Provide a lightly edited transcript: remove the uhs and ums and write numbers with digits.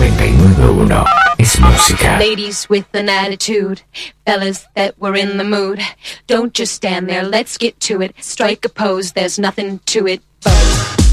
99.1 es música. Ladies with an attitude, fellas that were in the mood. Don't just stand there, let's get to it. Strike a pose, there's nothing to it but